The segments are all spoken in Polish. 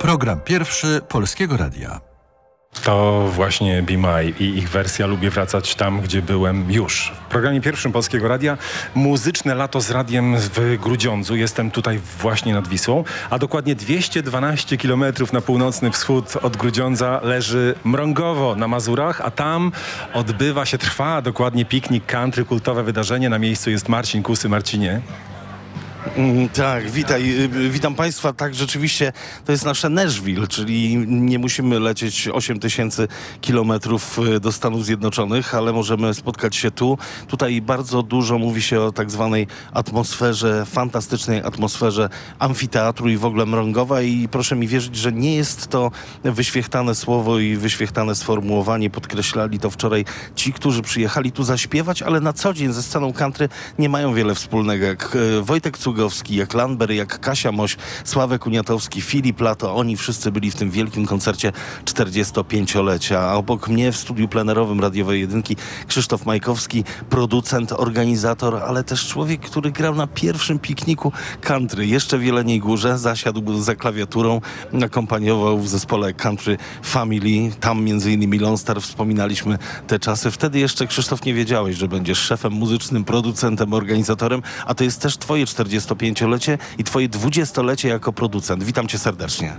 Program pierwszy Polskiego Radia. To właśnie Be My i ich wersja Lubię wracać tam, gdzie byłem już. W programie pierwszym Polskiego Radia muzyczne lato z radiem w Grudziądzu. Jestem tutaj właśnie nad Wisłą, a dokładnie 212 km na północny wschód od Grudziądza leży Mrągowo na Mazurach, a tam trwa dokładnie piknik country, kultowe wydarzenie. Na miejscu jest Marcin Kusy. Marcinie. Tak, witam Państwa. Tak, rzeczywiście to jest nasze Nashville, czyli nie musimy lecieć 8000 kilometrów do Stanów Zjednoczonych, ale możemy spotkać się tu. Tutaj bardzo dużo mówi się o tak zwanej atmosferze, fantastycznej atmosferze amfiteatru i w ogóle Mrągowa i proszę mi wierzyć, że nie jest to wyświechtane słowo i wyświechtane sformułowanie. Podkreślali to wczoraj ci, którzy przyjechali tu zaśpiewać, ale na co dzień ze sceną country nie mają wiele wspólnego, jak Wojtek Cugowski, jak Lambert, jak Kasia Moś, Sławek Uniatowski, Filip Lato. Oni wszyscy byli w tym wielkim koncercie 45-lecia. A obok mnie w studiu plenerowym Radiowej Jedynki Krzysztof Majkowski, producent, organizator, ale też człowiek, który grał na pierwszym pikniku country. Jeszcze w Jeleniej Górze zasiadł za klawiaturą, akompaniował w zespole Country Family. Tam między innymi Lone Star, wspominaliśmy te czasy. Wtedy jeszcze, Krzysztof, nie wiedziałeś, że będziesz szefem muzycznym, producentem, organizatorem, a to jest też twoje 45-lecie i twoje 20-lecie jako producent. Witam cię serdecznie.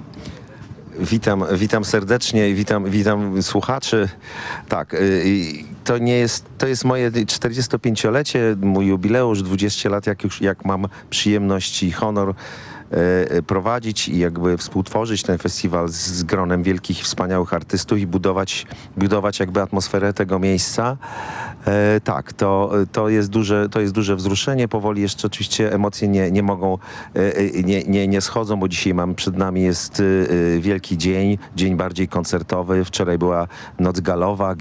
Witam serdecznie i witam słuchaczy. Tak, to jest moje 45-lecie, mój jubileusz, 20 lat, jak mam przyjemność i honor prowadzić i jakby współtworzyć ten festiwal z gronem wielkich, wspaniałych artystów i budować jakby atmosferę tego miejsca. Tak, to jest duże wzruszenie. Powoli jeszcze oczywiście emocje nie mogą, nie schodzą, bo dzisiaj przed nami jest wielki dzień bardziej koncertowy. Wczoraj była noc galowa,